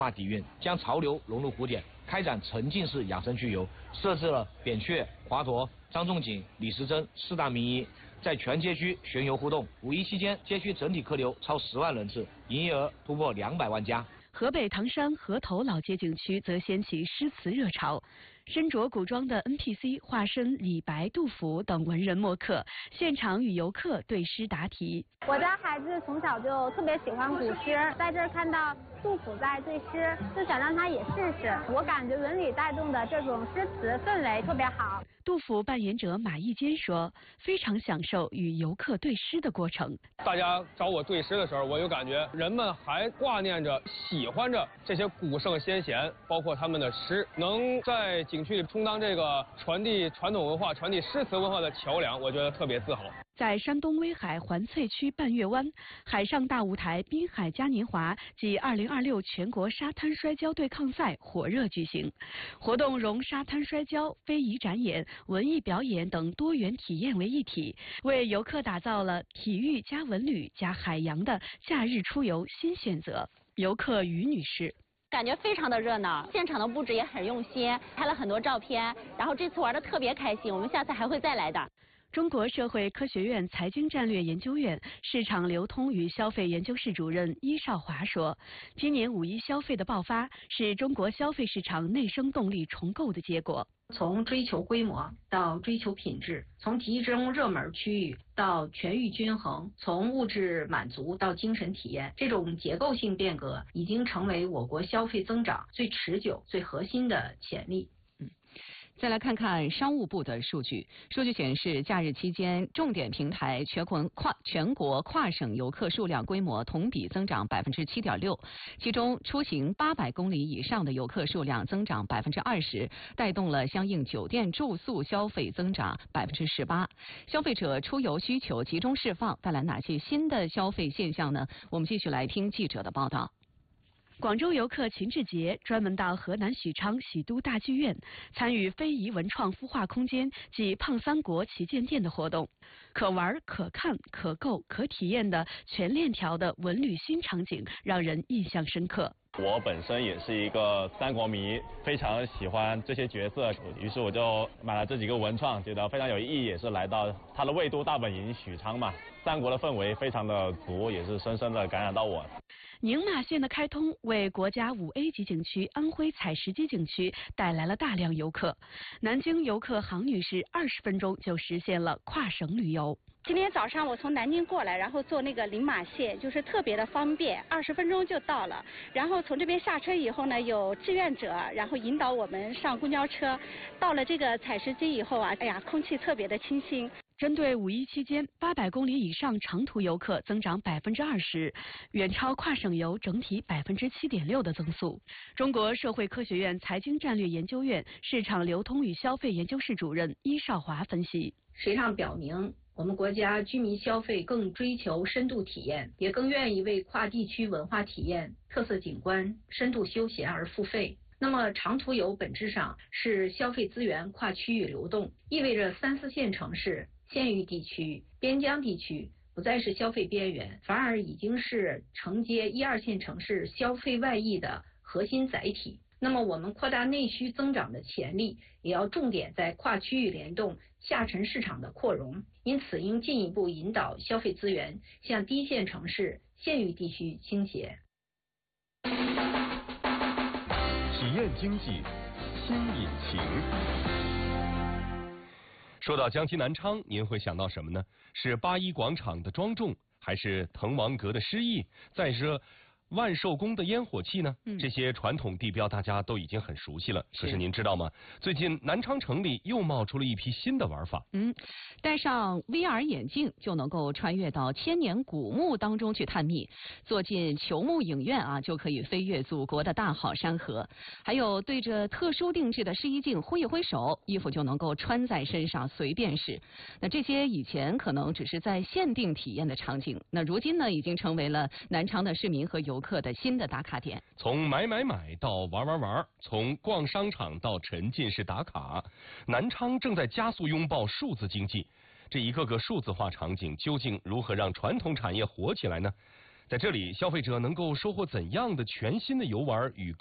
化底蕴，将潮流融入古典，开展沉浸式养生趣游，设置了扁鹊、华佗、张仲景、李时珍4大名医，在全街区巡游互动。五一期间，街区整体客流超10万人次，营业额突破200万加。 河北唐山河头老街景区则掀起诗词热潮，身着古装的 NPC 化身李白、杜甫等文人墨客，现场与游客对诗答题。 我家孩子从小就特别喜欢古诗，在这儿看到杜甫在对诗，就想让他也试试。我感觉文旅带动的这种诗词氛围特别好。 杜甫扮演者马一坚说，非常享受与游客对诗的过程。 大家找我对诗的时候，我有感觉人们还挂念着、喜欢着这些古圣先贤，包括他们的诗，能在景区里充当这个传递传统文化、传递诗词文化的桥梁，我觉得特别自豪。 在山东威海环翠区半月湾，海上大舞台滨海嘉年华暨2026全国沙滩摔跤对抗赛火热举行。活动融沙滩摔跤、非遗展演、文艺表演等多元体验为一体，为游客打造了体育加文旅加海洋的假日出游新选择。游客于女士。 感觉非常的热闹，现场的布置也很用心，拍了很多照片，然后这次玩的特别开心，我们下次还会再来的。 中国社会科学院财经战略研究院市场流通与消费研究室主任伊少华说，今年五一消费的爆发是中国消费市场内生动力重构的结果。 从追求规模到追求品质，从集中热门区域到全域均衡，从物质满足到精神体验，这种结构性变革已经成为我国消费增长最持久、最核心的潜力。 再来看看商务部的数据。数据显示，假日期间，重点平台全国跨省游客数量规模同比增长7.6%，其中出行800公里以上的游客数量增长20%，带动了相应酒店住宿消费增长18%。消费者出游需求集中释放，带来哪些新的消费现象呢？我们继续来听记者的报道。 广州游客秦志杰专门到河南许昌喜都大剧院参与非遗文创孵化空间暨胖三国旗舰店的活动，可玩、可看、可购、可体验的全链条的文旅新场景让人印象深刻。 我本身也是一个三国迷，非常喜欢这些角色，于是我就买了这几个文创，觉得非常有意义，也是来到它的魏都大本营许昌嘛，三国的氛围非常的足，也是深深的感染到我。 宁马线的开通为国家5A 级景区安徽采石矶景区带来了大量游客。南京游客杭女士20分钟就实现了跨省旅游。 今天早上我从南京过来，然后坐那个宁马线，就是特别的方便，20分钟就到了。然后从这边下车以后呢，有志愿者，然后引导我们上公交车。到了这个采石矶以后啊，哎呀，空气特别的清新。 针对五一期间800公里以上长途游客增长20%，远超跨省游整体7.6%的增速。中国社会科学院财经战略研究院市场流通与消费研究室主任伊少华分析， 实际上表明我们国家居民消费更追求深度体验，也更愿意为跨地区文化体验、特色景观、深度休闲而付费。那么长途游本质上是消费资源跨区域流动，意味着3、4线城市、县域地区、边疆地区不再是消费边缘，反而已经是承接1、2线城市消费外溢的核心载体。那么我们扩大内需增长的潜力，也要重点在跨区域联动下沉市场的扩容，因此应进一步引导消费资源向低线城市、县域地区倾斜。 体验经济新引擎。说到江西南昌，您会想到什么呢？是八一广场的庄重，还是滕王阁的诗意？再是万寿宫的烟火气呢？这些传统地标大家都已经很熟悉了。可是您知道吗？最近南昌城里又冒出了一批新的玩法。 戴上 VR 眼镜就能够穿越到千年古墓当中去探秘，坐进球幕影院啊，就可以飞越祖国的大好山河。还有对着特殊定制的试衣镜挥一挥手，衣服就能够穿在身上随便试。那这些以前可能只是在限定体验的场景，那如今呢，已经成为了南昌的市民和游客的新的打卡点。 从买到玩，从逛商场到沉浸式打卡，南昌正在加速拥抱数字经济。这一个个数字化场景究竟如何让传统产业火起来呢？ 在这里，消费者能够收获怎样的全新的游玩与